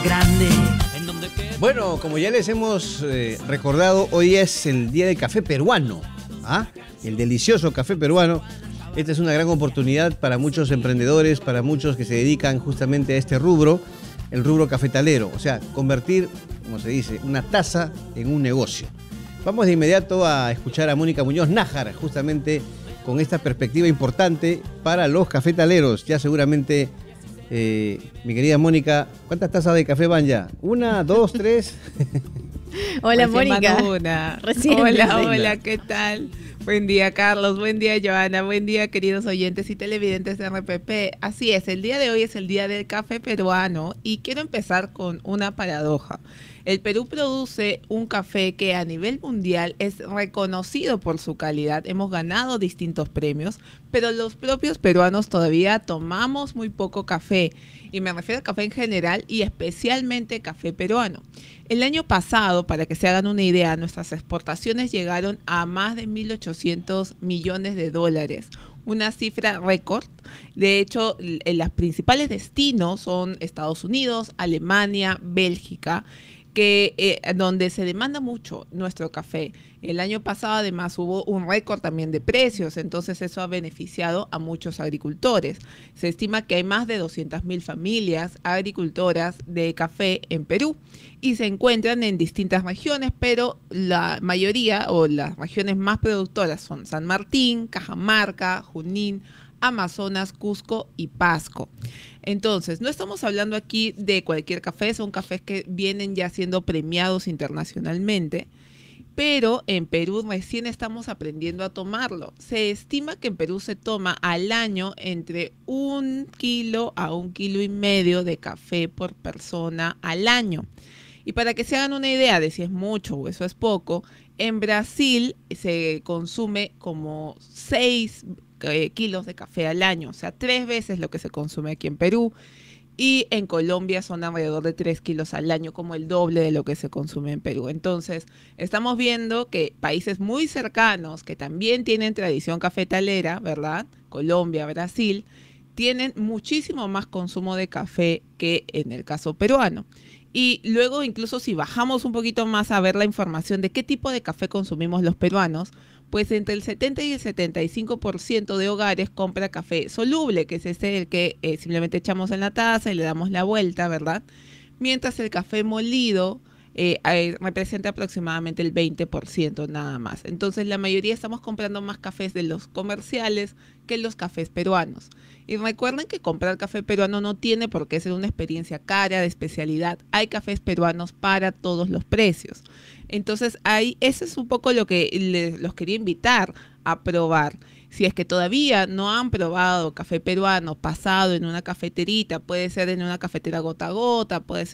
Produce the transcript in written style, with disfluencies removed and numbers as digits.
grande. Bueno, como ya les hemos recordado, hoy es el Día del Café Peruano. ¿Ah? El delicioso café peruano. Esta es una gran oportunidad para muchos emprendedores, para muchos que se dedican justamente a este rubro, el rubro cafetalero. O sea, convertir, como se dice, una taza en un negocio. Vamos de inmediato a escuchar a Mónica Muñoz Nájar, justamente con esta perspectiva importante para los cafetaleros. Ya seguramente, mi querida Mónica, ¿cuántas tazas de café van ya? ¿1, 2, 3? Hola, Recién Mónica. mando una. Recién. Hola, ¿qué tal? Buen día, Carlos. Buen día, Joana. Buen día, queridos oyentes y televidentes de RPP. Así es, el día de hoy es el día del café peruano y quiero empezar con una paradoja. El Perú produce un café que a nivel mundial es reconocido por su calidad. Hemos ganado distintos premios, pero los propios peruanos todavía tomamos muy poco café. Y me refiero al café en general y especialmente café peruano. El año pasado, para que se hagan una idea, nuestras exportaciones llegaron a más de 1.800 millones de dólares. Una cifra récord. De hecho, los principales destinos son Estados Unidos, Alemania, Bélgica, donde se demanda mucho nuestro café. El año pasado además hubo un récord también de precios, entonces eso ha beneficiado a muchos agricultores. Se estima que hay más de 200.000 familias agricultoras de café en Perú y se encuentran en distintas regiones, pero la mayoría o las regiones más productoras son San Martín, Cajamarca, Junín, Amazonas, Cusco y Pasco. Entonces, no estamos hablando aquí de cualquier café, son cafés que vienen ya siendo premiados internacionalmente, pero en Perú recién estamos aprendiendo a tomarlo. Se estima que en Perú se toma al año entre 1 kilo a 1,5 kilos de café por persona al año. Y para que se hagan una idea de si es mucho o eso es poco, en Brasil se consume como 6 kilos de café al año, o sea, 3 veces lo que se consume aquí en Perú. Y en Colombia son alrededor de 3 kilos al año, como el doble de lo que se consume en Perú. Entonces, estamos viendo que países muy cercanos, que también tienen tradición cafetalera, ¿verdad? Colombia, Brasil, tienen muchísimo más consumo de café que en el caso peruano. Y luego, incluso si bajamos un poquito más a ver la información de qué tipo de café consumimos los peruanos, pues entre el 70 y el 75% de hogares compra café soluble, que es ese el que simplemente echamos en la taza y le damos la vuelta, ¿verdad? Mientras el café molido representa aproximadamente el 20% nada más. Entonces la mayoría estamos comprando más cafés de los comerciales que los cafés peruanos. Y recuerden que comprar café peruano no tiene por qué ser una experiencia cara, de especialidad. Hay cafés peruanos para todos los precios. Entonces ahí, eso es un poco lo que los quería invitar a probar. Si es que todavía no han probado café peruano pasado en una cafeterita, puede ser en una cafetera gota a gota, puede ser